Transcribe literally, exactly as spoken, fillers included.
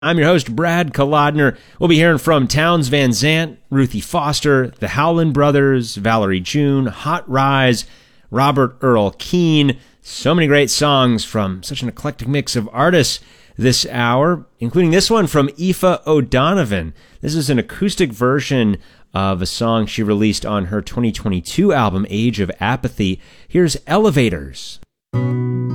I'm your host, Brad Kolodner. We'll be hearing from Townes Van Zandt, Ruthie Foster, the Howland Brothers, Valerie June, Hot Rise, Robert Earl Keen. So many great songs from such an eclectic mix of artists this hour, including this one from Aoife O'Donovan. This is an acoustic version of a song she released on her twenty twenty-two album, Age of Apathy. Here's Elevators.